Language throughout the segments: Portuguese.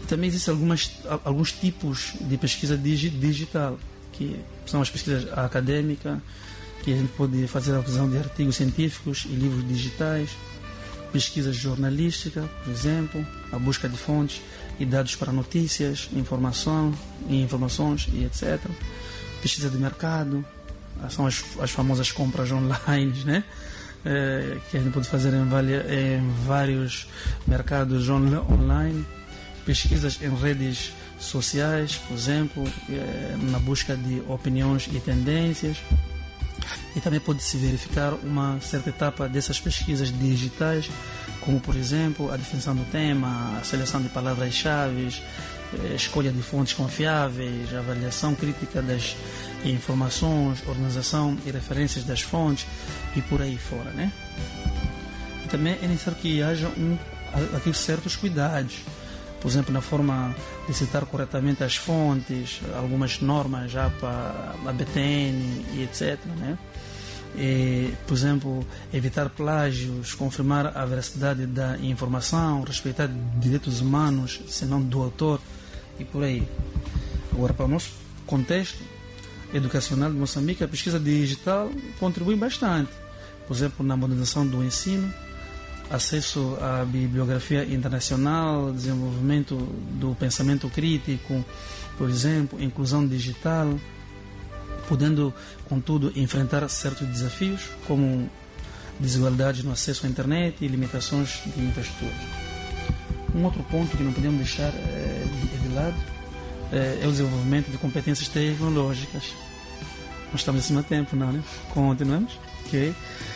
também existem alguns tipos de pesquisa digital, que são as pesquisas acadêmicas, que a gente pode fazer a revisão de artigos científicos e livros digitais, pesquisas jornalísticas, por exemplo, a busca de fontes e dados para notícias, informações e etc. Pesquisa de mercado, são as famosas compras online, né? Que a gente pode fazer em vários mercados online. Pesquisas em redes sociais, por exemplo, na busca de opiniões e tendências. E também pode-se verificar uma certa etapa dessas pesquisas digitais, como, por exemplo, a definição do tema, a seleção de palavras-chave, escolha de fontes confiáveis, a avaliação crítica das informações, organização e referências das fontes e por aí fora, né? E também é necessário que haja aqui certos cuidados, por exemplo, na forma de citar corretamente as fontes, algumas normas já para a BTN e etc, né? E, por exemplo, evitar plágios, confirmar a veracidade da informação, respeitar direitos humanos, senão do autor e por aí. Agora, para o nosso contexto educacional de Moçambique, a pesquisa digital contribui bastante, por exemplo, na modernização do ensino, acesso à bibliografia internacional, desenvolvimento do pensamento crítico, por exemplo, inclusão digital, podendo, contudo, enfrentar certos desafios, como desigualdades no acesso à internet e limitações de infraestrutura. Um outro ponto que não podemos deixar de lado é o desenvolvimento de competências tecnológicas. Nós estamos acima do tempo, não, né? Continuamos? Ok.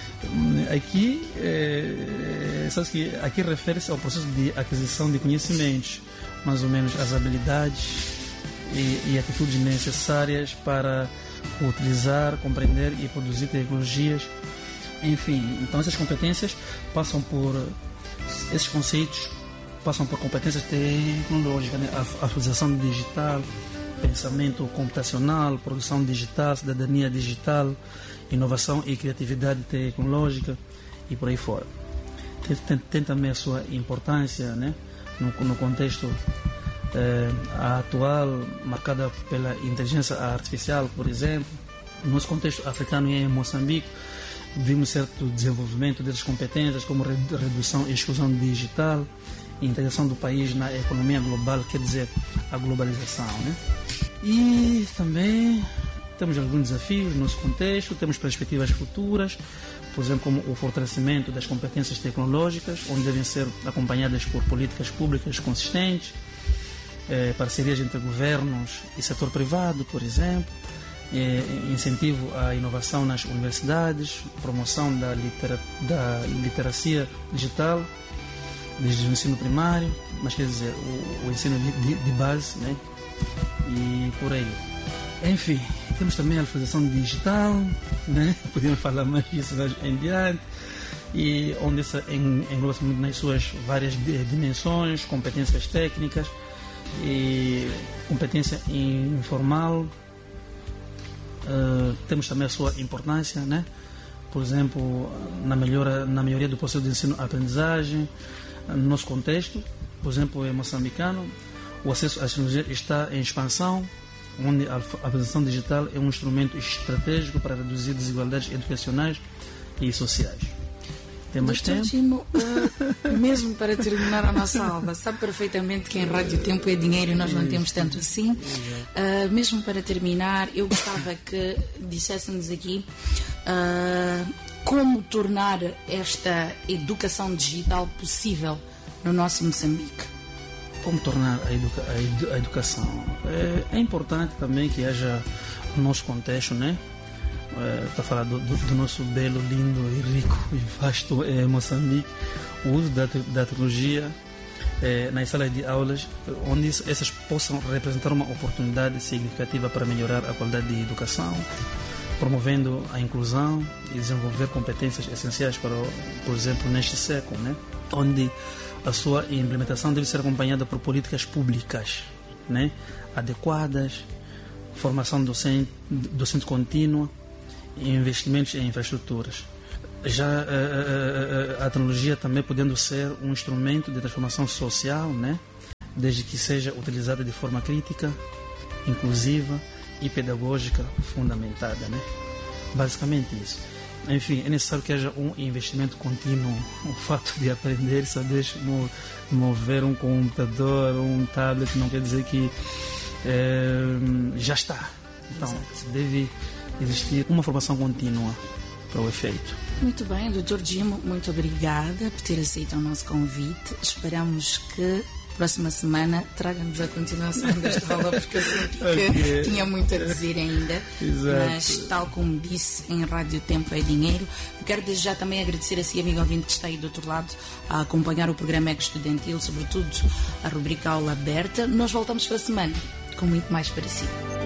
Aqui refere-se ao processo de aquisição de conhecimentos, mais ou menos as habilidades e atitudes necessárias para utilizar, compreender e produzir tecnologias. Enfim, então essas competências esses conceitos passam por competências tecnológicas, né? A utilização digital, pensamento computacional, produção digital, cidadania digital, inovação e criatividade tecnológica e por aí fora. Tem também a sua importância, né? no contexto atual, marcada pela inteligência artificial, por exemplo. No nosso contexto africano e em Moçambique, vimos certo desenvolvimento dessas competências, como redução e exclusão digital, e integração do país na economia global, quer dizer, a globalização, né? E também temos alguns desafios no nosso contexto, temos perspectivas futuras, por exemplo, como o fortalecimento das competências tecnológicas, onde devem ser acompanhadas por políticas públicas consistentes, parcerias entre governos e setor privado, por exemplo, incentivo à inovação nas universidades, promoção da literacia digital desde o ensino primário, mas quer dizer, o ensino de base, né? E por aí. Enfim, temos também a alfabetização digital, né? Podemos falar mais disso em diante, e onde essa engloba muito nas suas várias dimensões, competências técnicas e competência informal. Temos também a sua importância, né? Por exemplo, na melhoria do processo de ensino-aprendizagem. No nosso contexto, por exemplo, em moçambicano, o acesso à tecnologia está em expansão, onde a alfabetização digital é um instrumento estratégico para reduzir desigualdades educacionais e sociais. Tem mais tempo? Chino, mesmo para terminar a nossa aula, sabe perfeitamente que em Rádio Tempo é dinheiro e nós não temos tanto assim. Mesmo para terminar, eu gostava que disséssemos aqui como tornar esta educação digital possível no nosso Moçambique. Como tornar a educação? É importante também que haja no nosso contexto, né? Está a falar do nosso belo, lindo e rico e vasto Moçambique, o uso da tecnologia nas salas de aulas, onde essas possam representar uma oportunidade significativa para melhorar a qualidade de educação, promovendo a inclusão e desenvolver competências essenciais para, por exemplo, neste século, né? Onde a sua implementação deve ser acompanhada por políticas públicas, né? Adequadas, formação docente contínua e investimentos em infraestruturas. Já a tecnologia também podendo ser um instrumento de transformação social, né? desde que seja utilizada de forma crítica, inclusiva e pedagógica fundamentada, né? Basicamente isso. Enfim, é necessário que haja um investimento contínuo. O fato de aprender, saber mover um computador, um tablet, não quer dizer que já está. Então, deve existir uma formação contínua para o efeito. Muito bem, Dr. Jimo, muito obrigada por ter aceito o nosso convite. Esperamos que próxima semana traga-nos a continuação desta aula, porque eu senti que tinha muito a dizer ainda. Exato. Mas, tal como disse, em Rádio Tempo é Dinheiro. Eu quero desde já também agradecer a si, amigo ouvinte, que está aí do outro lado a acompanhar o programa Eco Estudantil, sobretudo a rubrica Aula Aberta. Nós voltamos para a semana com muito mais para si.